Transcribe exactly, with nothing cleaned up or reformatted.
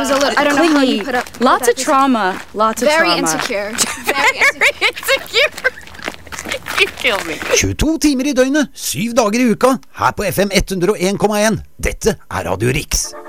was a little, I don't know how you put up. Put Lots of that. trauma. Lots of Very trauma. insecure. Very Very insecure. You kill me. tjueto timer i døgnet, syv dager i uka, her på F M one oh one komma one. Dette er Radio Riks.